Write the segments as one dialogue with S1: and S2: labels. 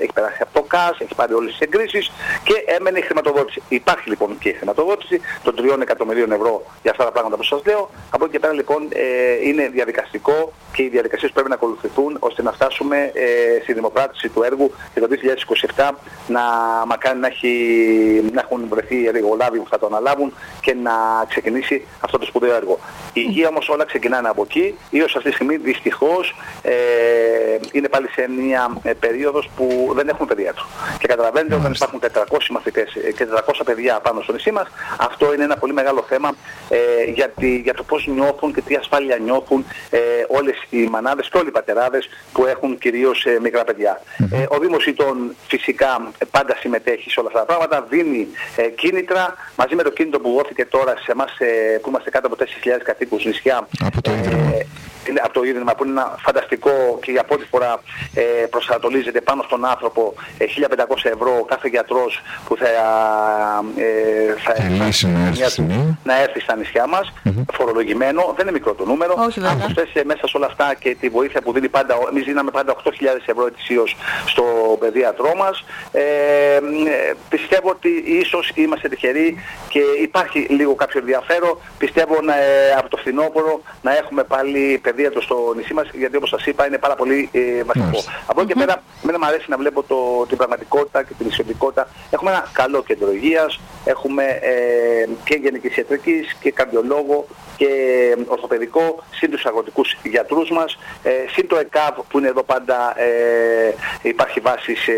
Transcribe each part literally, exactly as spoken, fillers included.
S1: έχει περάσει από το ΚΑΣ, έχει πάρει όλες τις εγκρίσεις και έμενε η χρηματοδότηση. Υπάρχει λοιπόν και η χρηματοδότηση των τριών εκατομμυρίων ευρώ για αυτά τα πράγματα που σας λέω. Από εκεί και πέρα λοιπόν ε, είναι διαδικαστικό και οι διαδικασίες πρέπει να ακολουθηθούν ώστε να φτάσουμε ε, στη δημοπράτηση του έργου και το δύο χιλιάδες είκοσι επτά να μακάρι να, έχει, να έχουν βρεθεί εργολάβοι που θα το αναλάβουν και να ξεκινήσει αυτό το σπουδαίο έργο. Η υγεία όμως όλα ξεκινάνε από εκεί, ίως αυτή τη στιγμή δυστυχώς ε, είναι πάλι σε μια ε, περίοδος που δεν έχουμε παιδίατρο. Και καταλαβαίνετε όταν υπάρχουν τετρακόσιοι μαθητές και τετρακόσια παιδιά πάνω στο νησί μας, αυτό είναι ένα πολύ μεγάλο θέμα ε, για, τη, για το πώς νιώθουν και τι ασφάλεια νιώθουν ε, όλες οι μανάδες και όλοι οι πατεράδες που έχουν κυρίως ε, μικρά παιδιά. Mm-hmm. Ε, ο Δήμος Ιτών φυσικά πάντα συμμετέχει σε όλα αυτά τα πράγματα, δίνει ε, κίνητρα, μαζί με το κίνητρο που δόθηκε τώρα σε εμάς ε, που είμαστε κάτω από τέσσερις χιλιάδες κατοίκους νησιά.
S2: Από το Ίδρυμα. Ε,
S1: από το Ίδρυμα που είναι ένα φανταστικό και για πρώτη φορά ε, προσανατολίζεται πάνω στον άνθρωπο ε, χίλια πεντακόσια ευρώ κάθε γιατρός που θα, ε, θα, θα
S2: να, έρθει
S1: μια, να έρθει στα νησιά μας, mm-hmm. φορολογημένο, δεν είναι μικρό το νούμερο. Αν προσθέσει μέσα σε όλα αυτά και τη βοήθεια που δίνει πάντα, εμείς δίναμε πάντα οκτώ χιλιάδες ευρώ ετησίως στο παιδίατρό μας, ε, ε, πιστεύω ότι ίσως είμαστε τυχεροί και υπάρχει λίγο κάποιο ενδιαφέρον. Πιστεύω να, ε, από το φθινόπωρο να έχουμε πάλι παιδίατρο στο νησί μας, γιατί όπως σας είπα είναι πάρα πολύ ε, βασικό. Mm. Από εκεί και πέρα, εμένα μου αρέσει να βλέπω το, την πραγματικότητα και την ισιωτικότητα. Έχουμε ένα καλό κέντρο υγείας, έχουμε ε, και γενικής ιατρικής και καρδιολόγο και ορθοπαιδικό, συν τους αγροτικούς γιατρούς μας, ε, συν το ΕΚΑΒ που είναι εδώ πάντα, ε, υπάρχει βάση σε,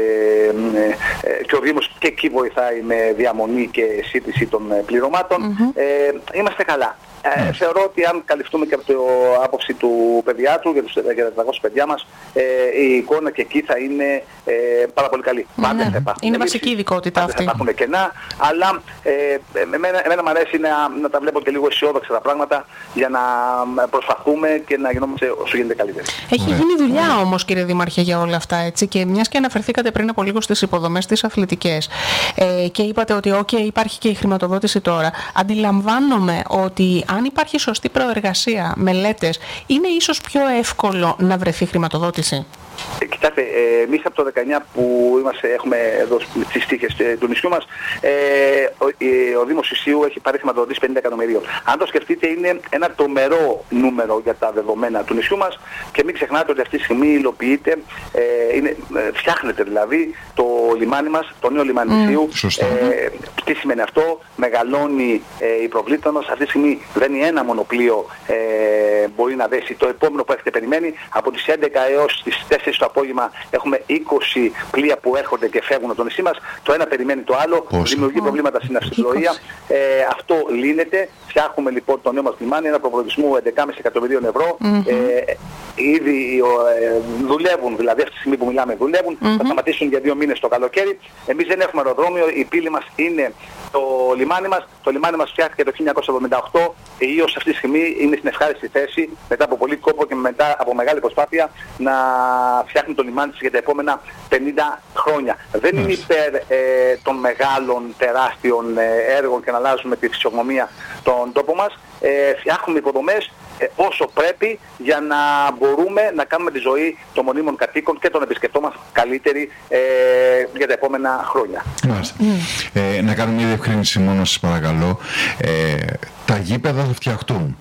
S1: ε, ε, και ο Δήμος και εκεί βοηθάει με διαμονή και σύντηση των πληρωμάτων. Mm-hmm. Ε, είμαστε καλά. Ε, mm. Θεωρώ ότι αν καλυφθούμε και από την άποψη του παιδιάτρου για τους τετρακόσια παιδιά μας, ε, η εικόνα και εκεί θα είναι ε, πάρα πολύ καλή. Mm. Πάντα θα υπάρχουν.
S3: Είναι βασική ειδικότητα αυτή.
S1: Θα υπάρχουν κενά, αλλά ε, εμένα, εμένα μου αρέσει να, να τα βλέπω και λίγο αισιόδοξα τα πράγματα για να προσπαθούμε και να γινόμαστε όσο γίνεται καλύτεροι.
S3: Έχει mm. γίνει δουλειά mm. όμως, κύριε Δήμαρχε, για όλα αυτά, έτσι, και μιας και αναφερθήκατε πριν από λίγο στις υποδομές τις αθλητικές ε, και είπατε ότι okay, υπάρχει και η χρηματοδότηση τώρα. Αντιλαμβάνομαι ότι αν υπάρχει σωστή προεργασία, μελέτες, είναι ίσως πιο εύκολο να βρεθεί χρηματοδότηση.
S1: Ε, κοιτάτε, ε, εμείς από το δεκαεννιά που είμαστε, έχουμε εδώ στις τύχες ε, του νησιού μας, ε, ο, ε, ο Δήμος Ισίου έχει πάρει χρηματοδότηση πενήντα εκατομμυρίων. Αν το σκεφτείτε, είναι ένα τρομερό νούμερο για τα δεδομένα του νησιού μας και μην ξεχνάτε ότι αυτή τη στιγμή υλοποιείται, ε, είναι, ε, φτιάχνεται δηλαδή το λιμάνι μας, το νέο λιμάνι mm. Ισίου. Ε, τι σημαίνει αυτό? Μεγαλώνει ε, η προβλήτα μας. Αυτή τη στιγμή δεν είναι ένα μονοπλοίο, ε, μπορεί να δέσει το επόμενο που έχετε περιμένει. Από τις έντεκα έως τις τέσσερις το απόγευμα έχουμε είκοσι πλοία που έρχονται και φεύγουν από το νησί μας. Το ένα περιμένει το άλλο, Πώς? δημιουργεί προβλήματα στην αυσιπλοεία. Ε, αυτό λύνεται. Φτιάχνουμε λοιπόν το νέο μας λιμάνι, ένα προπολογισμό έντεκα κόμμα πέντε εκατομμυρίων ευρώ. Mm-hmm. Ε, ήδη ε, δουλεύουν, δηλαδή αυτή τη στιγμή που μιλάμε δουλεύουν, mm-hmm. θα σταματήσουν για δύο μήνες το καλοκαίρι. Εμείς δεν έχουμε αεροδρόμιο, η πύλη μας είναι το λιμάνι μας. Το λιμάνι μας φτιάχτηκε το χίλια εννιακόσια εβδομήντα οκτώ. Η ΙΟΣ αυτή τη στιγμή είναι στην ευχάριστη θέση, μετά από πολύ κόπο και μετά από μεγάλη προσπάθεια, να φτιάχνει το λιμάνι της για τα επόμενα πενήντα χρόνια. Δεν είναι υπέρ ε, των μεγάλων, τεράστιων ε, έργων και να αλλάζουμε τη φυσιογνωμία των τόπων μας. Ε, φτιάχνουμε υποδομές ε, όσο πρέπει για να μπορούμε να κάνουμε τη ζωή των μονίμων κατοίκων και των επισκεπτών μας καλύτερη ε, για τα επόμενα χρόνια.
S2: Mm. Ε, να κάνουμε μια διευκρίνηση μόνο, σας παρακαλώ. Ε, τα γήπεδα θα φτιαχτούν.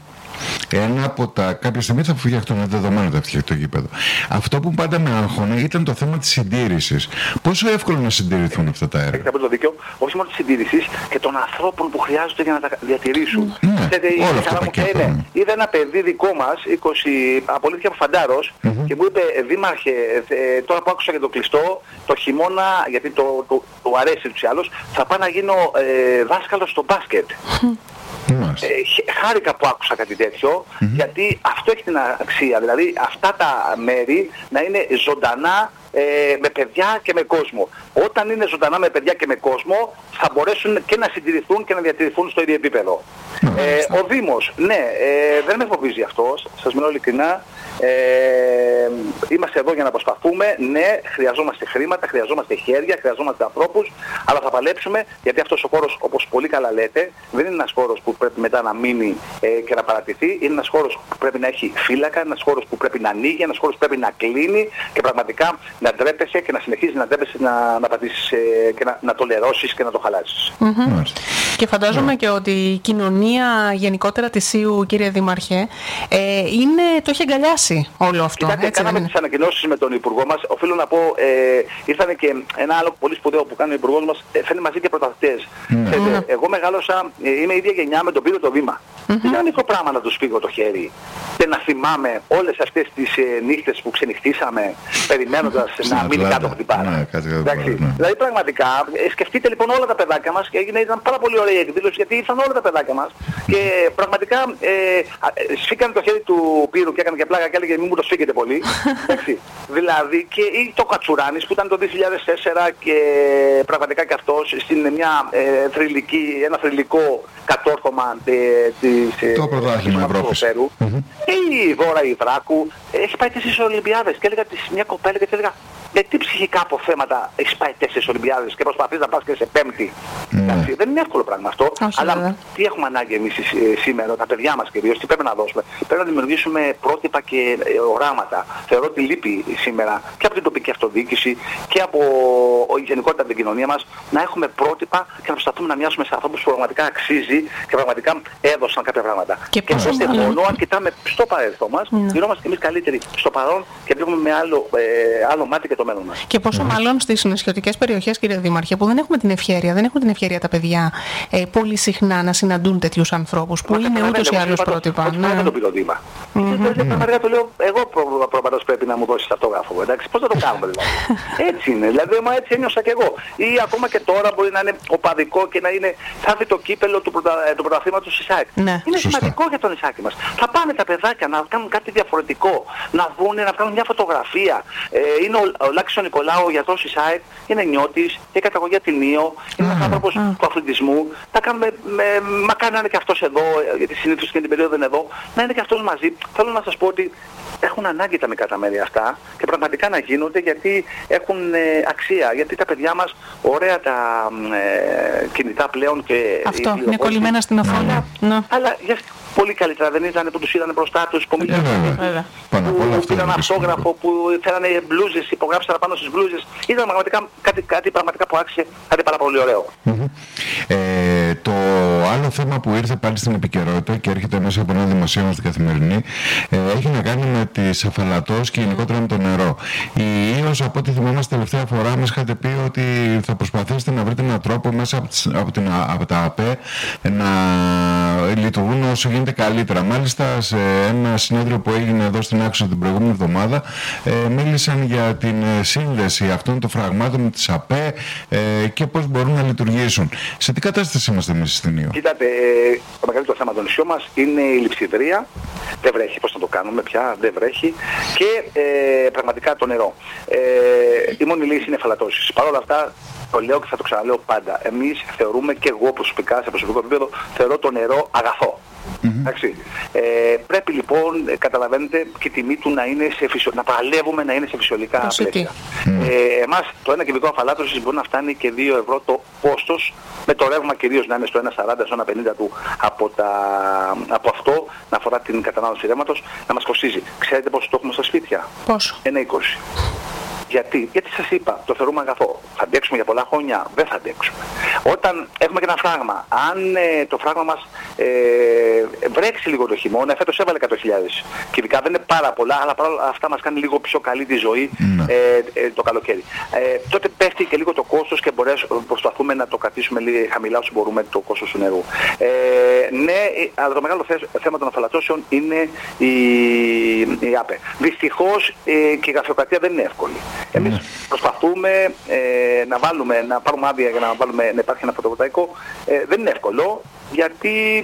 S2: Ένα από τα κάποια στιγμή θα φτιαχτούν, είναι δεδομένο ότι θα φτιαχτεί το γήπεδο. Αυτό που πάντα με άγχωνε ήταν το θέμα της συντήρησης. Πόσο εύκολο να συντηρηθούν αυτά τα έργα?
S1: Έχετε απόλυτο δίκιο. Όχι μόνο της συντήρησης και των ανθρώπων που χρειάζονται για να τα διατηρήσουν.
S2: Ναι, Ξέρετε, όλα αυτά τα
S1: είναι. Είδα ένα παιδί δικό μας, είκοσι, απολύθηκε από Φαντάρος, mm-hmm. και μου είπε, Δήμαρχε, ε, τώρα που άκουσα για το κλειστό, το χειμώνα, γιατί το, το, το, το αρέσει τους ή άλλους, θα πάω να γίνω ε, δάσκαλος στο μπάσκετ. Mm. Ε, χάρηκα που άκουσα κάτι τέτοιο, mm-hmm. γιατί αυτό έχει την αξία, δηλαδή αυτά τα μέρη να είναι ζωντανά ε, με παιδιά και με κόσμο. Όταν είναι ζωντανά με παιδιά και με κόσμο, θα μπορέσουν και να συντηρηθούν και να διατηρηθούν στο ίδιο επίπεδο. Mm-hmm. Ε, ο Δήμος, ναι, ε, δεν με φοβίζει αυτό, σας μιλώ ειλικρινά. Ε, είμαστε εδώ για να προσπαθούμε. Ναι, χρειαζόμαστε χρήματα, χρειαζόμαστε χέρια, χρειαζόμαστε ανθρώπους, αλλά θα παλέψουμε, γιατί αυτός ο χώρος, όπως πολύ καλά λέτε, δεν είναι ένας χώρος που πρέπει μετά να μείνει ε, και να παρατηθεί. Είναι ένας χώρος που πρέπει να έχει φύλακα, ένας χώρος που πρέπει να ανοίγει, ένας χώρος που πρέπει να κλείνει και πραγματικά να ντρέπεσαι και να συνεχίζει να ντρέπεσαι, να, να πατήσεις ε, και να, να το λερώσεις και να το χαλάσεις.
S3: Mm-hmm. Και φαντάζομαι yeah. και ότι η κοινωνία γενικότερα της ΣΥΟΥ, κύριε Δήμαρχε, ε, είναι, το έχει αγκαλιάσει όλο αυτό.
S1: Κοιτάτε,
S3: έτσι,
S1: κάναμε τις ανακοινώσεις με τον Υπουργό μας. Οφείλω να πω, ε, ήρθανε και ένα άλλο πολύ σπουδαίο που κάνει ο Υπουργός μας, ε, φέρνει μαζί και πρωταθλητές. Mm-hmm. Ε, εγώ μεγάλωσα, ε, είμαι ίδια γενιά με τον Πύρο το Δήμα. Mm-hmm. Δεν είναι ένα μικρό πράγμα να τους φύγω το χέρι και να θυμάμαι όλες αυτές τις ε, νύχτες που ξενυχτήσαμε περιμένοντας να μείνει κάτω από την πάρα.
S2: Ναι,
S1: ναι. Δηλαδή πραγματικά, ε, σκεφτείτε λοιπόν όλα τα παιδάκια μας και έγινε, ήταν πάρα πολύ ωραία η εκδήλωση γιατί ήρθαν όλα τα παιδάκια μας και πραγματικά ε, ε, σφίγγανε το χέρι του Πύρου και έκανε και πλάκα και έλεγε μην μου το σφίγγετε πολύ. Δηλαδή και ή το Κατσουράνης που ήταν το δύο χιλιάδες τέσσερα και πραγματικά και αυτός στην μια ε, θρυλική, ένα θρυλικό κατόρθωμα ε, της
S2: το πρωτάθλημα Ευρώπης. Mm-hmm.
S1: Η Δώρα η Βράκου έχει πάει τέσσερις Ολυμπιάδες και έλεγα της μια κοπέλα και της έλεγα με τι ψυχικά αποθέματα έχεις πάει τέσσερις Ολυμπιάδες και προσπαθείς να πας και σε πέμπτη. Mm. Δεν είναι εύκολο πράγμα αυτό.
S3: Όχι,
S1: αλλά
S3: βέβαια.
S1: Τι έχουμε ανάγκη εμείς ε, σήμερα, τα παιδιά μας κυρίως, τι πρέπει να δώσουμε. Πρέπει να δημιουργήσουμε πρότυπα και ε, οράματα. Θεωρώ ότι λείπει σήμερα και από την τοπική αυτοδιοίκηση και από ο, γενικότερα την κοινωνία μας να έχουμε πρότυπα και να προσπαθούμε να μοιάσουμε σε ανθρώπους που πραγματικά αξίζει και πραγματικά έδωσαν κάποια πράγματα.
S3: Και,
S1: και είμαστε μόνο αν κοιτάμε στο παρελθόν μας, mm. γινόμαστε εμείς καλύτεροι στο παρόν και βλέπουμε με άλλο, ε, άλλο μάτι και το μέλλον μας.
S3: Και πόσο mm. μάλλον στις νησιωτικές περιοχές, κύριε Δήμαρχε, που δεν έχουμε την ευκαιρία, δεν έχουν την ευκαιρία τα παιδιά ε, πολύ συχνά να συναντούν τέτοιους ανθρώπους που Μα είναι ούτως ή άλλως πρότυπα.
S1: Όχι ναι. το πυροδήμα. Πραγματικά το λέω, εγώ προπαντός πρέπει να μου δώσεις αυτόγραφο, εντάξει, πώς θα το κάνουμε δηλαδή. Έτσι είναι, δηλαδή μα έτσι ένιωσα και εγώ. Ή ακόμα και τώρα μπορεί να είναι οπαδικό και να είναι, θα έρθει το κύπελο του, πρωτα, του πρωταθλήματος της ΙΣΑΕΚ. Ναι. Είναι Σωστά. σημαντικό για τον Ισάκη μας. Θα πάνε τα παιδάκια να κάνουν κάτι διαφορετικό, να δούνε, να κάνουν μια φωτογραφία. Ε, είναι ο, ο Λάκης ο Νικολάου, ο γιατρός της ΙΣΑΕΚ, είναι νιώτης, έχει καταγωγή από την Ίο, είναι ένας άνθρωπος του αθλητισμού. Θα κάνουμε, με, μακάρι να είναι και αυτός εδώ, γιατί συνήθως και την περίοδο είναι εδώ, να είναι και αυτός μαζί. Θέλω να σας πω ότι έχουν ανάγκη τα μικρά τα μέρη αυτά και πραγματικά να γίνονται γιατί έχουν ε, αξία. Γιατί τα παιδιά μας ωραία τα ε, κινητά πλέον και...
S3: Αυτό, είναι κολλημένα στην οθόνη.
S1: Αλλά, αλλά για, πολύ καλύτερα δεν ήταν που τους είδανε μπροστά τους, που μιλήσανε, που πήραν αυτόγραφο, που θέλανε μπλούζες, υπογράψανε πάνω στις μπλούζες. Ήταν πραγματικά κάτι, κάτι πραγματικά που άξιζε, κάτι πάρα πολύ ωραίο.
S2: Mm-hmm. Ε, το άλλο θέμα που ήρθε πάλι στην επικαιρότητα και έρχεται μέσα από ένα δημοσίευμα στην Καθημερινή ε, έχει να κάνει με τις αφαλατώσεις και γενικότερα με το νερό. Η ΙΟΣ, από ό,τι θυμάμαστε τελευταία φορά, μας είχατε πει ότι θα προσπαθήσετε να βρείτε έναν τρόπο μέσα από, τις, από, την, από τα ΑΠΕ να λειτουργούν όσο γίνεται καλύτερα. Μάλιστα, σε ένα συνέδριο που έγινε εδώ στην Άξο την προηγούμενη εβδομάδα, ε, μίλησαν για την σύνδεση αυτών των φραγμάτων με τις ΑΠΕ ε, και πώς μπορούν να λειτουργήσουν. Σε τι κατάσταση είμαστε εμείς στην ΙΟ?
S1: Κοιτάτε, ε, το μεγαλύτερο θέμα των νησιών μας είναι η λειψιδρία. Δεν βρέχει, πώς να το κάνουμε πια, δεν βρέχει. Και ε, πραγματικά το νερό. Ε, η μόνη λύση είναι φαλατώσεις. Παρ' όλα αυτά, το λέω και θα το ξαναλέω πάντα. Εμείς θεωρούμε, και εγώ προσωπικά, σε προσωπικό επίπεδο, θεωρώ το νερό αγαθό. Mm-hmm. Ε, πρέπει λοιπόν, ε, καταλαβαίνετε, και η τιμή του να, είναι σε φυσιο... να παλεύουμε να είναι σε φυσιολογικά πλαίσια. Mm-hmm. Ε, εμάς το ένα κυβικό αφαλάτωσης μπορεί να φτάνει και δύο ευρώ το κόστος, με το ρεύμα κυρίως να είναι στο ένα σαράντα, στο ένα πενήντα του από, τα... από αυτό, να αφορά την κατανάλωση ρεύματος, να μας κοστίζει. Ξέρετε πόσο το έχουμε στα σπίτια?
S3: Πόσο?
S1: ένα είκοσι. Γιατί? Γιατί σας είπα, το θεωρούμε αγαθό. Θα αντέξουμε για πολλά χρόνια? Δεν θα αντέξουμε. Όταν έχουμε και ένα φράγμα, αν ε, το φράγμα μας ε, βρέξει λίγο το χειμώνα, φέτος έβαλε εκατό χιλιάδες κυβικά, δεν είναι πάρα πολλά, αλλά παρόλα αυτά μας κάνει λίγο πιο καλή τη ζωή ε, ε, το καλοκαίρι. Ε, τότε πέφτει και λίγο το κόστος και μπορέσ, προσπαθούμε να το κρατήσουμε λίγο χαμηλά όσο μπορούμε το κόστος του νερού. Ε, ναι, αλλά το μεγάλο θέμα των αφαλατώσεων είναι η, η ΑΠΕ. Δυστυχώς ε, και η γραφειοκρατία δεν είναι εύκολη. Εμείς προσπαθούμε ε, να βάλουμε, να πάρουμε άδεια για να, βάλουμε, να υπάρχει ένα φωτοβολταϊκό. Ε, δεν είναι εύκολο, γιατί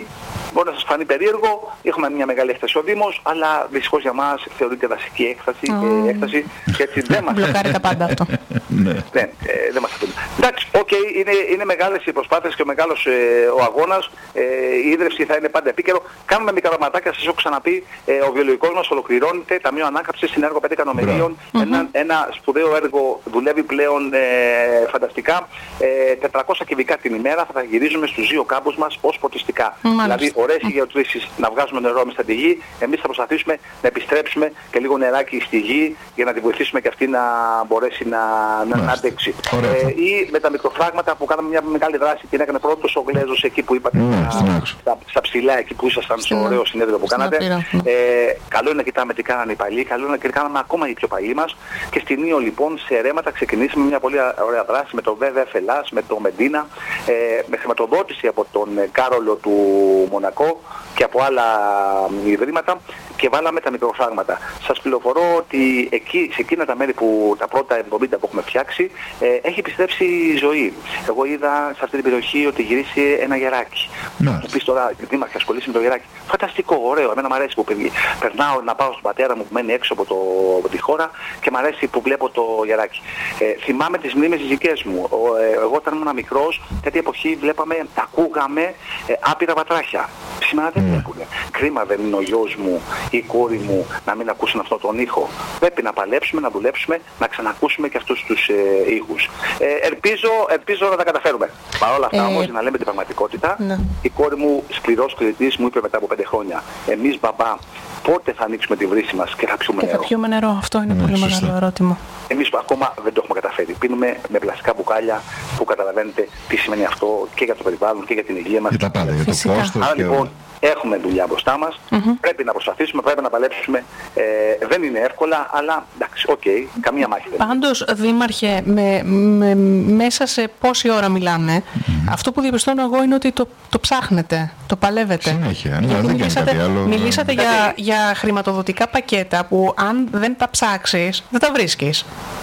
S1: Μπορεί να σας φανεί περίεργο, έχουμε μια μεγάλη έκταση ο Δήμος, αλλά δυστυχώς για μας θεωρείται δασική έκταση, mm. και έκταση και έτσι δεν μας
S3: μπλοκάρει τα πάντα αυτό.
S1: ναι, ε, δεν μας αφήνει. Εντάξει, οκ, okay, είναι, είναι μεγάλες οι προσπάθειες και ο μεγάλος ε, ο αγώνας, ε, η ίδρυυση θα είναι πάντα επίκαιρο. Κάνουμε μικρά πραγματάκια, σας έχω ξαναπεί, ε, ο βιολογικός μας ολοκληρώνεται, Ταμείο Ανάκαμψης, στην έργο πέντε εκατομμυρίων, mm-hmm. ένα, ένα σπουδαίο έργο, δουλεύει πλέον ε, φανταστικά, ε, τετρακόσια κυβικά την ημέρα θα τα γυρίζουμε στους δύο κάμπους μας ως ποτιστικά. Mm-hmm. Δηλαδή ωραίες mm-hmm. γεωτρήσεις, να βγάζουμε νερό μέσα στη γη, εμείς θα προσπαθήσουμε να επιστρέψουμε και λίγο νεράκι στη γη για να τη βοηθήσουμε και αυτή να μπορέσει να, να, να αντέξει. Ε, ή με τα μικροφράγματα που κάναμε μια μεγάλη δράση, την έκανε πρώτος ο Γλέζος εκεί που είπατε, mm-hmm. στα, στα, στα ψηλά εκεί που ήσασταν στο ωραίο συνέδριο που κάνατε. Ε, καλό είναι να κοιτάμε τι κάνανε οι παλιοί, καλό είναι να κάναμε ακόμα οι πιο παλιοί μας. Και στην Ήο λοιπόν σε ρέματα ξεκινήσαμε μια πολύ ωραία δράση με το βι βι εφ Ελλάς, με το Μεντίνα, ε, με χρηματοδότηση από τον Κάρολο του Μονακό και από άλλα ιδρύματα και βάλαμε τα μικροφράγματα. Σας πληροφορώ ότι εκεί, σε εκείνα τα μέρη που τα πρώτα εβδομήντα που έχουμε φτιάξει, ε, έχει επιστρέψει η ζωή. Εγώ είδα σε αυτή την περιοχή ότι γυρίσει ένα γεράκι. Μου πεις τώρα, δήμαρχε, ασχολείσαι με το γεράκι. Φανταστικό, ωραίο, εμένα μου αρέσει που περνάω. Περνάω να πάω στον πατέρα μου που μένει έξω από, το, από τη χώρα και μου αρέσει που βλέπω το γεράκι. Ε, θυμάμαι τις μνήμες τις δικές μου. Ο, ε, εγώ όταν ήμουν μικρός, τέτοια εποχή βλέπαμε, ακούγαμε ε, άπειρα βατράχια. Σήμερα δεν βλέπουνε. Κρίμα δεν είναι ο γιος μου ή η κόρη μου να μην ακούσουν αυτόν τον ήχο. Πρέπει να παλέψουμε, να δουλέψουμε, να ξανακούσουμε και αυτούς τους ε, ήχους. Ε, ελπίζω, ελπίζω να τα καταφέρουμε. Παρ' όλα αυτά ε, όμως, να λέμε την πραγματικότητα, ναι. Η κόρη μου, σκληρός κριτής, μου είπε μετά από πέντε χρόνια, εμείς μπαμπά, πότε θα ανοίξουμε τη βρύση μας και θα πιούμε νερό.
S3: Και θα πιούμε νερό, αυτό είναι mm, πολύ σωστά. Μεγάλο ερώτημα.
S1: Εμείς ακόμα δεν το έχουμε καταφέρει. Πίνουμε με πλαστικά μπουκάλια που καταλαβαίνετε τι σημαίνει αυτό και για το περιβάλλον και για την υγεία μας.
S2: Και τα πάντα, για το κόστος.
S1: Άρα λοιπόν έχουμε δουλειά μπροστά μας, mm-hmm. πρέπει να προσπαθήσουμε, πρέπει να παλέψουμε. Ε, δεν είναι εύκολα, αλλά εντάξει, οκ, okay, καμία μάχη δεν.
S3: Πάντως, Δήμαρχε, με, με, μέσα σε πόση ώρα μιλάμε, mm-hmm. αυτό που διαπιστώνω εγώ είναι ότι το, το ψάχνετε, το παλεύετε.
S2: Συνέχεια, ναι, δεν
S3: μιλήσατε,
S2: κάτι άλλο,
S3: μιλήσατε δεν... για, για χρηματοδοτικά πακέτα που αν δεν τα ψάξεις, δεν τα βρίσκεις.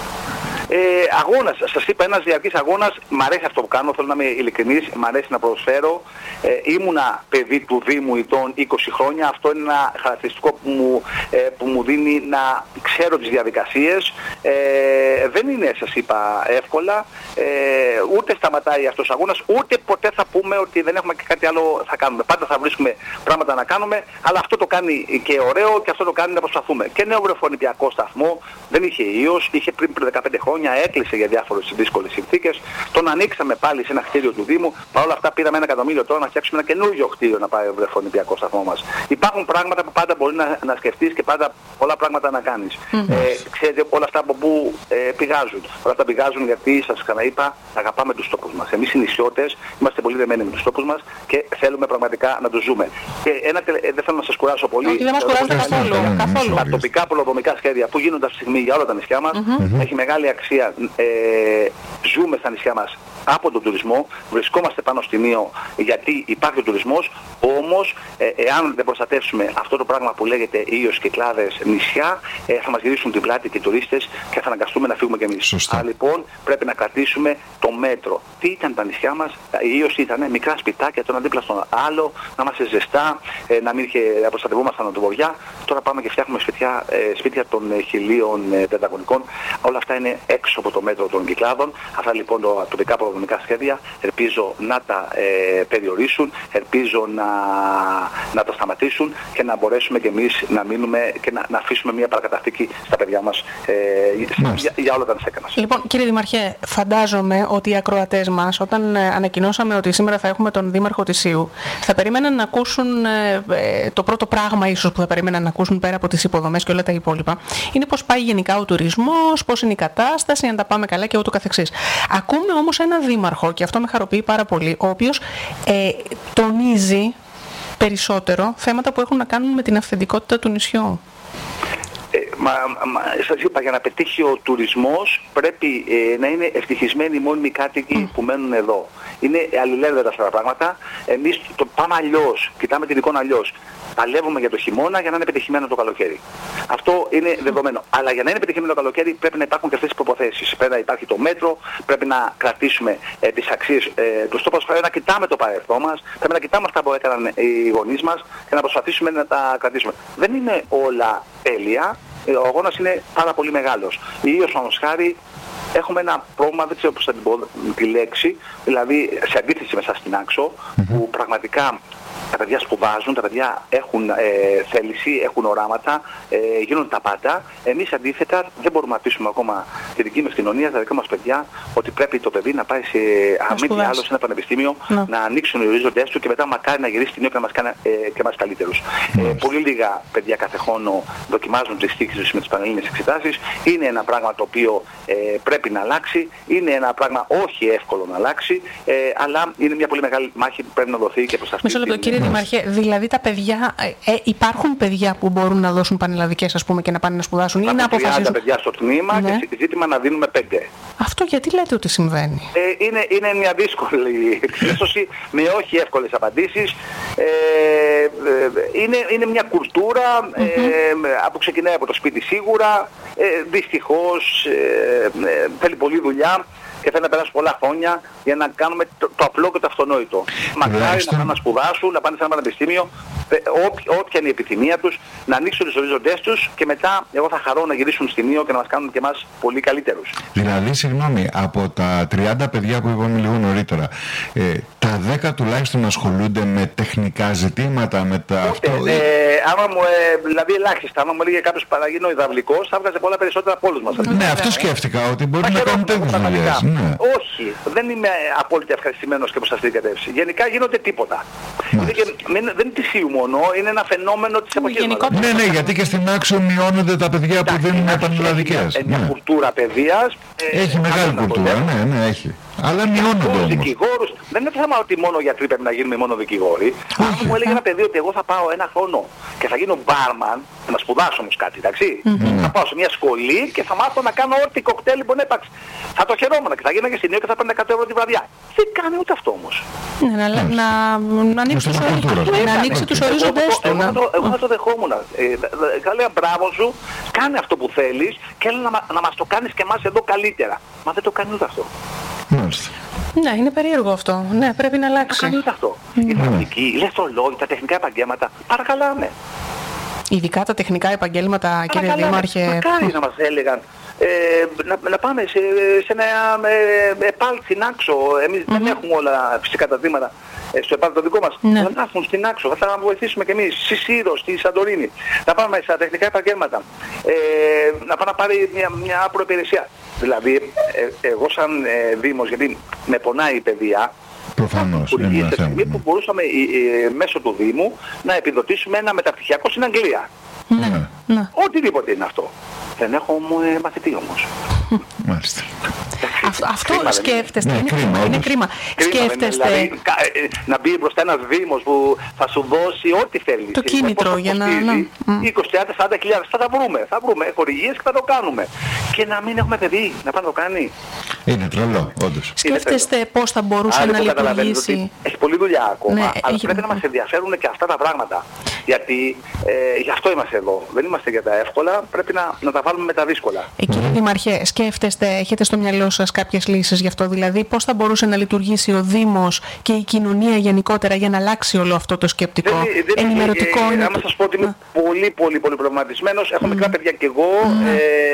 S1: Ε, αγώνας, σας είπα, ένας διαρκής αγώνας, μ' αρέσει αυτό που κάνω, θέλω να είμαι ειλικρινής, μ' αρέσει να προσφέρω. Ε, ήμουνα παιδί του Δήμου ετών είκοσι χρόνια, αυτό είναι ένα χαρακτηριστικό που μου, ε, που μου δίνει να ξέρω τις διαδικασίες. Ε, δεν είναι, σας είπα, εύκολα, ε, ούτε σταματάει αυτός ο αγώνας, ούτε ποτέ θα πούμε ότι δεν έχουμε και κάτι άλλο θα κάνουμε. Πάντα θα βρίσκουμε πράγματα να κάνουμε, αλλά αυτό το κάνει και ωραίο και αυτό το κάνει να προσπαθούμε. Και νέο βρεφονιπιακό σταθμό, δεν είχε ίος, είχε πριν δεκαπέντε χρόνια, έκλεισε για διάφορες δύσκολες συνθήκες. Τον ανοίξαμε πάλι σε ένα κτίριο του Δήμου. Παρ' όλα αυτά πήραμε ένα εκατομμύριο τώρα να φτιάξουμε ένα καινούργιο κτίριο να πάει ο βρεφονιπιακό σταθμό μας. Υπάρχουν πράγματα που πάντα μπορεί να, να σκεφτείς και πάντα πολλά πράγματα να κάνεις. Mm-hmm. Ε, ξέρετε όλα αυτά από πού ε, πηγάζουν. Όλα αυτά πηγάζουν γιατί σας ξαναείπα, αγαπάμε τους τόπους μας. Εμείς οι νησιώτες είμαστε πολύ δεμένοι με τους τόπους μας και θέλουμε πραγματικά να τους ζούμε. Και ένα, ε, δεν θέλω να σας κουράσω πολύ.
S3: Όχι, δεν μας κουράζετε καθόλου. καθόλου.
S1: Τα τοπικά πολεοδομικά σχέδια που γίνονται αυτή τη στιγμή για όλα τα νησιά μας mm-hmm. έχει μεγάλη αξία. Ε, ζούμε στα νησιά μας από τον τουρισμό, βρισκόμαστε πάνω στην Ήο γιατί υπάρχει ο τουρισμός, όμως ε, εάν δεν προστατεύσουμε αυτό το πράγμα που λέγεται Ήος, Κυκλάδες, νησιά, ε, θα μας γυρίσουν την πλάτη και οι τουρίστες και θα αναγκαστούμε να φύγουμε κι εμείς. Άρα λοιπόν πρέπει να κρατήσουμε το μέτρο. Τι ήταν τα νησιά μας, η Ήος ήταν μικρά σπιτάκια, το ένα δίπλα στον άλλο, να είμαστε ζεστά, ε, να μην είχε, να προστατευόμασταν από τη βορειά. Τώρα πάμε και φτιάχνουμε σπίτια, ε, σπίτια των ε, χιλίων ε, τετραγωνικών. Όλα αυτά είναι έξω από το μέτρο των Κυκλάδων. Αυτά λοιπόν τα τοπικά προγραμματικά σχέδια ελπίζω να τα ε, περιορίσουν, ελπίζω να, να τα σταματήσουν και να μπορέσουμε κι εμείς να μείνουμε και να, να αφήσουμε μια παρακαταθήκη στα παιδιά μας ε, για, για όλα τα νησιά μας.
S3: Λοιπόν, κύριε Δήμαρχε, φαντάζομαι ότι οι ακροατές μας, όταν ε, ανακοινώσαμε ότι σήμερα θα έχουμε τον Δήμαρχο της Ήου, θα περίμεναν να ακούσουν ε, ε, το πρώτο πράγμα ίσως που θα περίμεναν να ακούσουν πέρα από τις υποδομές και όλα τα υπόλοιπα, είναι πώς πάει γενικά ο τουρισμός, πώς είναι η κατάσταση, αν τα πάμε καλά και ούτω καθεξής. Ακούμε όμως ένα δήμαρχο, και αυτό με χαροποιεί πάρα πολύ, ο οποίος ε, τονίζει περισσότερο θέματα που έχουν να κάνουν με την αυθεντικότητα του νησιού.
S1: Ε, μα, μα, σας είπα, για να πετύχει ο τουρισμός πρέπει ε, να είναι ευτυχισμένοι οι μόνιμοι κάτοικοι mm. που μένουν εδώ. Είναι αλληλένδετα αυτά τα πράγματα. Εμείς το πάμε αλλιώς, κοιτάμε την εικόνα αλλιώς. Παλεύουμε για το χειμώνα για να είναι πετυχημένο το καλοκαίρι. Αυτό είναι δεδομένο. Αλλά για να είναι πετυχημένο το καλοκαίρι πρέπει να υπάρχουν και αυτές τις προποθέσεις. Πρέπει να υπάρχει το μέτρο, πρέπει να κρατήσουμε ε, τις αξίες ε, του στόχου, πρέπει να κοιτάμε το παρελθόν μας, πρέπει να κοιτάμε αυτά που έκαναν οι γονείς μας και να προσπαθήσουμε να τα κρατήσουμε. Δεν είναι όλα τέλεια. Ο αγώνας είναι πάρα πολύ μεγάλος. Ιδίως όμως χάρη έχουμε ένα πρόβλημα, δεν ξέρω πώς θα την πω τη λέξη, δηλαδή σε αντίθεση μέσα στην Άξο, mm-hmm. που πραγματικά τα παιδιά σπουδάζουν, τα παιδιά έχουν ε, θέληση, έχουν οράματα, ε, γίνονται τα πάντα. Εμείς αντίθετα δεν μπορούμε να πείσουμε ακόμα τη δική μας κοινωνία, τα δικά μας παιδιά, ότι πρέπει το παιδί να πάει σε αμήν άλλο σε ένα πανεπιστήμιο, no. να ανοίξουν οι ορίζοντές του και μετά μακάρι να γυρίσει στην νέο και να μας κάνει ε, και μας καλύτερους. Mm. Ε, πολύ λίγα παιδιά κάθε χρόνο δοκιμάζουν τις τύχες τους με τις πανελλήνιες εξετάσεις. Είναι ένα πράγμα το οποίο ε, πρέπει να αλλάξει, είναι ένα πράγμα όχι εύκολο να αλλάξει, ε, αλλά είναι μια πολύ μεγάλη μάχη που πρέπει να δοθεί και προς αυτή.
S3: Κύριε Δήμαρχε, δηλαδή τα παιδιά, ε, υπάρχουν παιδιά που μπορούν να δώσουν πανελλαδικές, ας πούμε, και να πάνε να σπουδάσουν ή να αποφασίσουν?
S1: τριάντα παιδιά στο τμήμα ναι. και ζήτημα να δίνουμε πέντε.
S3: Αυτό γιατί λέτε ότι συμβαίνει?
S1: Ε, είναι, είναι μια δύσκολη εξίσωση με όχι εύκολες απαντήσεις. Ε, ε, είναι, είναι μια κουλτούρα mm-hmm. ε, που ξεκινάει από το σπίτι σίγουρα. Ε, δυστυχώς ε, ε, θέλει πολλή δουλειά και θέλει να περάσουν πολλά χρόνια για να κάνουμε το, το απλό και το αυτονόητο. Μακάρι να πάνε να σπουδάσουν, να πάνε σε ένα πανεπιστήμιο, όποια είναι η επιθυμία τους, να ανοίξουν τις ορίζοντές τους και μετά εγώ θα χαρώ να γυρίσουν στη Νίο και να μας κάνουν και εμάς πολύ καλύτερους.
S2: Δηλαδή, συγγνώμη, από τα τριάντα παιδιά που είπαμε λίγο νωρίτερα, ε, τα δέκα τουλάχιστον ασχολούνται με τεχνικά ζητήματα, με τα
S1: Οπότε,
S2: αυτό...
S1: Ε, άμα μου, ε, δηλαδή ελάχιστα, άμα μου έλεγε κάποιος παραγίνω υδαυλικός, θα βγάζει πολλά περισσότερα από όλους μας.
S2: Ναι, αυτό σκέφτηκα, ότι μπορεί να κάνουν τέτοιες δουλειές. Ναι.
S1: Όχι, δεν είμαι απόλυτα ευχαριστημένος και προς αυτή την κατεύθυνση. Γενικά γίνονται τίποτα. Είναι και, δεν είναι τυσίου μόνο, είναι ένα φαινόμενο της εποχής μας.
S2: Ναι, ναι, γιατί και στην Άξο μειώνονται τα παιδιά που δεν είναι πανελλαδικές.
S1: Μια ναι. κουλτούρα παιδείας.
S2: Έχει ε, μεγάλη κουλτούρα, ναι, ναι, έχει. Αλλά μειώνονται όμως.
S1: Δικηγόρους, δεν είναι θέμα ότι μόνο γιατροί πρέπει να γίνουμε μόνο δικηγόροι. Αν μου έλεγε ένα παιδί ότι εγώ θα πάω ένα χρόνο και θα γίνω μπάρμαν, να σπουδάσω όμως κάτι, εντάξει. Mm-hmm. Θα πάω σε μια σχολή και θα μάθω να κάνω ό,τι κοκτέιλ μπορεί να υπάρξει. Θα το χαιρόμουν και θα γίνω και στην Νίο και θα παίρνω εκατό ευρώ τη βραδιά. Δεν κάνει ούτε αυτό όμως.
S3: Ναι, να, να, να ανοίξει τους, να ανοίξει τους ορίζοντες του.
S1: Εγώ θα το δεχόμουν. Θα λέω μπράβο σου, κάνε αυτό που θέλεις και έλα να μας το κάνεις και εμάς εδώ καλύτερα. Μα δεν το κάνει ούτε αυτό.
S2: Μάλιστα.
S3: Ναι, είναι περίεργο αυτό. Ναι, πρέπει να αλλάξει.
S1: Δεν κάνει ούτε αυτό. Mm. Η μαγική, οι ηλεκτρολόγοι, τα τεχνικά επαγγέλματα, παρακαλάμε.
S3: Ειδικά τα τεχνικά επαγγέλματα, κύριε Δήμαρχε.
S1: Μακάρι να μας έλεγαν ε, να, να πάμε σε, σε ένα ε, ΕΠΑΛ στην Άξο. Εμείς mm-hmm. δεν έχουμε όλα φυσικά τα δήματα ε, στο ΕΠΑΛ το δικό μας. Ναι. Να έρθουν στην Άξο, θα βοηθήσουμε κι εμείς, στη Σύρο, στη Σαντορίνη. Να πάμε στα τεχνικά επαγγέλματα. Ε, να πάμε να πάρει μια, μια προϋπηρεσία. Δηλαδή, ε, εγώ σαν ε, Δήμος, γιατί με πονάει η παιδεία,
S2: προφανώς,
S1: που, είναι σε στιγμή που μπορούσαμε ε, ε, μέσω του Δήμου να επιδοτήσουμε ένα μεταπτυχιακό στην Αγγλία.
S3: Ναι. Ναι.
S1: Οτιδήποτε είναι αυτό. Δεν έχω ε, μαθητή όμως.
S2: Μάλιστα.
S3: Αυτό, αυτό κρίμα, σκέφτεστε.
S2: Ναι,
S3: είναι
S2: κρίμα,
S3: κρίμα. Είναι κρίμα.
S1: κρίμα
S3: Σκέφτεστε.
S1: Δηλαδή, να μπει μπροστά ένας Δήμος που θα σου δώσει ό,τι θέλει.
S3: Το κίνητρο για να...
S1: είκοσι, τριάντα, σαράντα χιλιάδες θα τα βρούμε. Θα βρούμε χορηγίες και θα το κάνουμε. Και να μην έχουμε παιδί να πάει να το κάνει.
S2: Είναι τρελό, όντως.
S3: Σκέφτεστε πώς θα μπορούσε Άρα, να λειτουργήσει.
S1: Έχει πολλή δουλειά ακόμα.
S3: Ναι,
S1: αλλά
S3: έχει...
S1: πρέπει να μας ενδιαφέρουν και αυτά τα πράγματα. Γιατί ε, γι' αυτό είμαστε εδώ. Δεν είμαστε για τα εύκολα, πρέπει να, να τα βάλουμε με τα δύσκολα.
S3: Ε, κύριε Δήμαρχε, σκέφτεστε, έχετε στο μυαλό σας κάποιες λύσεις γι' αυτό? Δηλαδή, πώς θα μπορούσε να λειτουργήσει ο Δήμος και η κοινωνία γενικότερα για να αλλάξει όλο αυτό το σκεπτικό?
S1: Δεν, δεν,
S3: Ενημερωτικό
S1: ε, ε,
S3: είναι.
S1: Άμα σας πω ότι είμαι πολύ πολύ πολύ προβληματισμένος. Έχω mm. μικρά παιδιά κι εγώ, mm.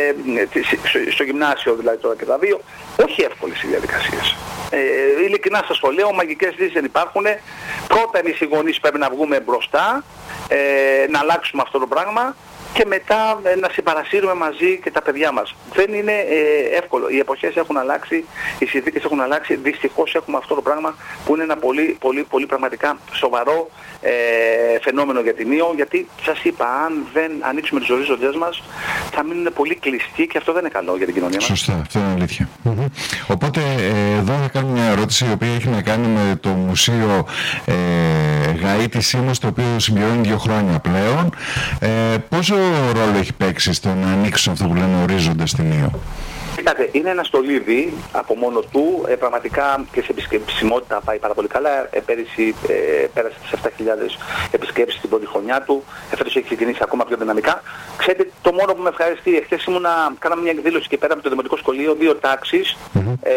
S1: ε, στο γυμνάσιο δηλαδή τώρα και τα δύο. Όχι εύκολες οι διαδικασίες. Ε, ειλικρινά σας το λέω, μαγικές λύσεις δεν υπάρχουν. Πρώτα εμείς οι γονείς πρέπει να βγούμε μπροστά, ε, να αλλάξουμε αυτό το πράγμα και μετά ε, να συμπαρασύρουμε μαζί και τα παιδιά μας. Δεν είναι ε, εύκολο. Οι εποχές έχουν αλλάξει, οι συνθήκες έχουν αλλάξει. Δυστυχώς έχουμε αυτό το πράγμα που είναι ένα πολύ, πολύ, πολύ πραγματικά σοβαρό ε, φαινόμενο για την Νίο. Γιατί σας είπα, αν δεν ανοίξουμε τις ορίζοντές μας, θα μείνουν πολύ κλειστοί και αυτό δεν είναι καλό για την κοινωνία μας.
S2: Σωστά, αυτό είναι αλήθεια. Mm-hmm. Οπότε ε, εδώ θα κάνω μια ερώτηση η οποία έχει να κάνει με το Μουσείο ε, Γαΐτη Σήμος, το οποίο συμπληρώνει δύο χρόνια πλέον. Ε, πόσο ρόλο έχει παίξει στο να ανοίξουν αυτό που λένε ορίζοντες στην Ήο?
S1: Κοιτάξτε, είναι ένα στολίδι από μόνο του, ε, πραγματικά και σε επισκεψιμότητα πάει πάρα πολύ καλά. Ε, πέρυσι ε, πέρασε τις επτά χιλιάδες επισκέψεις στην πρώτη χρονιά του, εφέτος έχει ξεκινήσει ακόμα πιο δυναμικά. Ξέρετε, το μόνο που με ευχαριστεί, εχθές ήμουνα, κάναμε μια εκδήλωση και πέρα από το Δημοτικό Σχολείο, δύο τάξεις. Mm-hmm. Ε,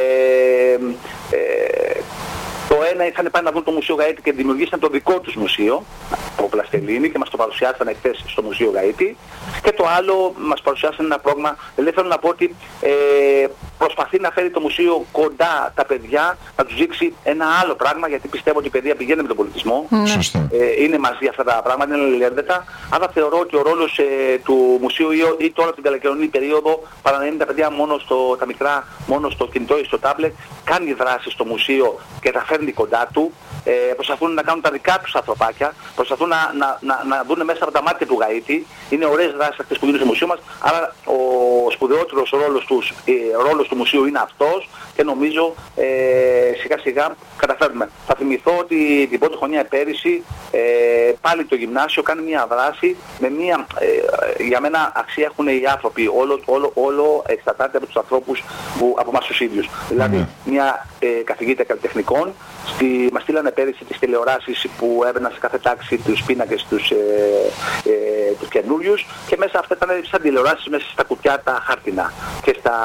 S1: ε, Το ένα είχαν πάει να δουν το Μουσείο Γαΐτη και δημιουργήσαν το δικό τους μουσείο, το Πλαστελίνη, και μας το παρουσιάσαν εχθές στο Μουσείο Γαΐτη. Και το άλλο μας παρουσιάσαν ένα πρόγραμμα, δηλαδή θέλω να πω ότι ε, προσπαθεί να φέρει το μουσείο κοντά τα παιδιά, να τους δείξει ένα άλλο πράγμα, γιατί πιστεύω ότι η παιδεία πηγαίνει με τον πολιτισμό.
S2: Mm.
S1: Ε, είναι μαζί αυτά τα πράγματα, είναι αλληλένδετα. Αλλά θεωρώ ότι ο ρόλος ε, του μουσείου ή, ή τώρα την καλοκαιρινή περίοδο, παρά να είναι τα παιδιά μόνο στο, τα μικρά, μόνο στο κινητό ή στο τάμπλετ, κάνει δράση στο μουσείο και τα φέρνει κοντά του. Ε, προσπαθούν να κάνουν τα δικά τους ανθρωπάκια, προσπαθούν να, να, να, να δουν μέσα από τα μάτια του Γαΐτη. Είναι ωραίες δράσεις αυτές που γίνουν στο μουσείο μας, άρα ο σπουδαιότερος ρόλος, τους, ε, ρόλος του μουσείου είναι αυτός και νομίζω ε, σιγά σιγά καταφέρουμε. Θα θυμηθώ ότι την πρώτη χρονιά πέρυσι ε, πάλι το γυμνάσιο κάνει μια δράση με μια, ε, για μένα αξία έχουν οι άνθρωποι, όλο, όλο, όλο εξαρτάται από τους ανθρώπους, που, από εμάς τους ίδιους. Mm. Δηλαδή μια ε, καθηγήτρια καλλιτεχνικών στη, μας στείλανε πέρυσι τις τηλεοράσεις που έμπαιναν σε κάθε τάξη τους πίνακες τους, ε, ε, τους καινούριους, και μέσα αυτά ήταν σαν τηλεοράσεις μέσα στα κουτιά τα χάρτινα. Και στα,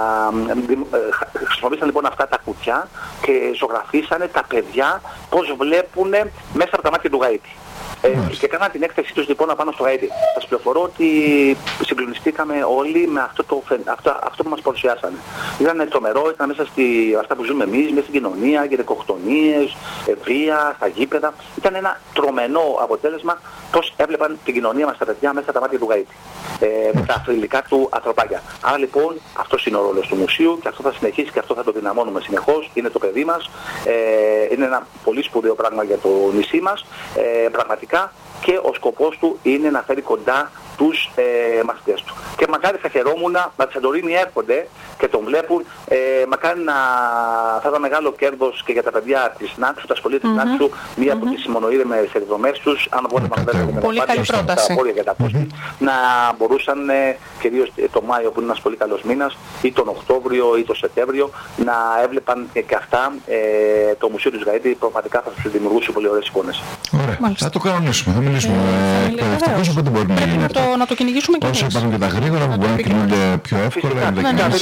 S1: ε, χρησιμοποίησαν λοιπόν αυτά τα κουτιά και ζωγραφίσανε τα παιδιά πώς βλέπουν μέσα από τα μάτια του Γαΐτη. Ε, και έκαναν την έκθεσή τους λοιπόν απάνω στο Γαΐτη. Σας πληροφορώ ότι συγκλονιστήκαμε όλοι με αυτό, το, αυτό, αυτό που μας παρουσιάσανε. Ήταν τρομερό, ήταν μέσα στη, αυτά που ζούμε εμείς, μέσα στην κοινωνία, γυναικοκτονίες, βία, στα γήπεδα. Ήταν ένα τρομερό αποτέλεσμα πώς έβλεπαν την κοινωνία μας τα παιδιά μέσα από τα μάτια του Γαΐτη. Ε, με τα θρυλικά του ανθρωπάκια. Άρα λοιπόν αυτός είναι ο ρόλος του μουσείου και αυτό θα συνεχίσει και αυτό θα το δυναμώνουμε συνεχώς. Είναι το παιδί μας, ε, είναι ένα πολύ σπουδαίο πράγμα για το νησί μας, ε, πραγματικά, και ο σκοπός του είναι να φέρει κοντά τους ε, μαθητές του. Και μακάρι θα χαιρόμουν να τη Σαντορίνη έρχονται και τον βλέπουν. Ε, μακάρι να θα ήταν μεγάλο κέρδος και για τα παιδιά της Νάξου, τα σχολεία της mm-hmm. Νάξου, μία mm-hmm. από τις μονοείδεμες εκδρομές τους, αν μπορείτε να βλέπετε
S3: πολύ καλή πρόταση.
S1: Τα mm-hmm. να μπορούσαν ε, κυρίως το Μάιο, που είναι ένας πολύ καλός μήνας, ή τον Οκτώβριο ή τον Σεπτέμβριο, να έβλεπαν και, και αυτά ε, το Μουσείο της Γαΐτη. Πραγματικά θα τους δημιουργούσε πολύ ωραίες εικόνες.
S2: Ωραία. Μάλιστα. Θα το κανονίσουμε, θα μιλήσουμε με εκπαιδευτικούς, οπότε μπορεί να γίνει.
S3: Να το κυνηγήσουμε και
S2: εμείς. Όσο υπάρχουν και τα γρήγορα που μπορούν να κινούνται πιο εύκολα.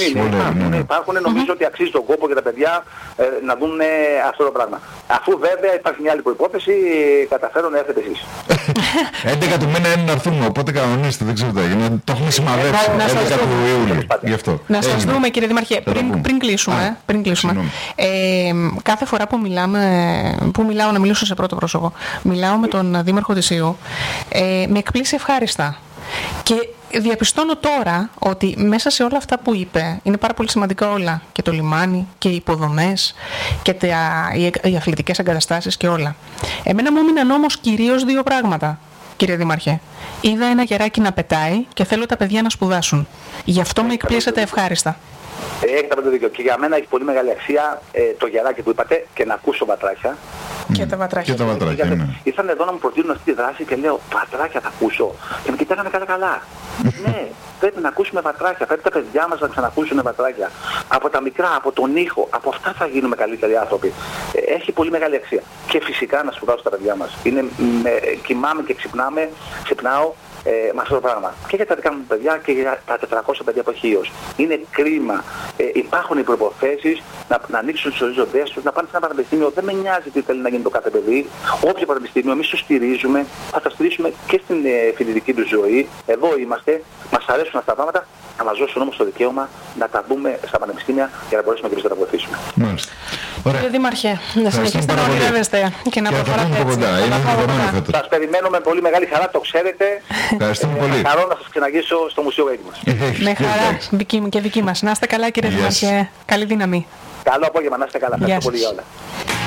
S1: Νομίζω ότι αξίζει τον κόπο για τα παιδιά ε, να δουν αυτό το πράγμα. Αφού βέβαια υπάρχει μια άλλη προϋπόθεση, καταφέρω να έρθετε εσείς.
S2: έντεκα του μήνα είναι να έρθουμε, οπότε κανονίστε, δεν ξέρω τι έγινε. Το έχουμε σημαδέψει έντεκα του Ιούλιου.
S3: Να σας δούμε κύριε Δήμαρχε, πριν κλείσουμε, πριν κλείσουμε ε, κάθε φορά που μιλάμε, που μιλάω, να μιλήσω σε πρώτο πρόσωπο, μιλάω με τον Δήμαρχο της Ήου, ε, με εκπλήσει ευχάριστα. Και διαπιστώνω τώρα ότι μέσα σε όλα αυτά που είπε, είναι πάρα πολύ σημαντικά όλα, και το λιμάνι και οι υποδομές και τα, οι, οι αθλητικές εγκαταστάσεις και όλα. Εμένα μου έμειναν όμως κυρίως δύο πράγματα, κύριε Δήμαρχε. Είδα ένα γεράκι να πετάει και θέλω τα παιδιά να σπουδάσουν. Γι' αυτό με εκπλήσατε ευχάριστα.
S1: Έχετε απ' το δίκιο. Και για μένα έχει πολύ μεγάλη αξία ε, το γεράκι που είπατε και να ακούσω βατράχια.
S3: Και τα βατράχια.
S2: Και τα βατράχια, ναι.
S1: Ήρθαν εδώ να μου προτείνουν αυτή τη δράση και λέω βατράχια θα ακούσω. Και με κοιτάγανε καλά καλά. Ναι, πρέπει να ακούσουμε βατράχια. Πρέπει τα παιδιά μας να ξανακούσουν βατράχια. Από τα μικρά, από τον ήχο, από αυτά θα γίνουμε καλύτεροι άνθρωποι. Ε, έχει πολύ μεγάλη αξία. Και φυσικά να σπουδάσω τα παιδιά μας. Είναι, με, κοιμάμαι και ξυπνάμε, ξυπνάω. Ε, με αυτό το πράγμα. Και για τα δικά μου παιδιά και για τα τετρακόσια παιδιά από Χίος. Είναι κρίμα. Ε, υπάρχουν οι προϋποθέσεις να, να ανοίξουν τις οριζοντές τους, να πάνε σε ένα πανεπιστήμιο. Δεν με νοιάζει τι θέλει να γίνει το κάθε παιδί. Όποιο πανεπιστήμιο, εμείς το στηρίζουμε, θα τα στηρίσουμε και στην ε, φοιτητική του ζωή. Εδώ είμαστε, μας αρέσουν αυτά τα πράγματα. Να μας δώσουν όμως το δικαίωμα να τα δούμε στα πανεπιστήμια για να μπορέσουμε και εμείς να τα βοηθήσουμε.
S2: Μάλιστα.
S3: Κύριε Δήμαρχε, να συνεχίσετε να ονειρεύεστε και να προχωράτε έτσι.
S1: Σας περιμένω με πολύ μεγάλη χαρά, το ξέρετε.
S2: Ευχαριστούμε ε, πολύ.
S1: Χαρώ να σας ξαναγήσω στο Μουσείο Γαΐτη μας.
S3: Με χαρά, δική μου και δική μας. Να είστε καλά κύριε Δήμαρχε. Καλή δύναμη.
S1: Καλό απόγευμα, να είστε καλά. Ευχαριστώ πολύ για όλα.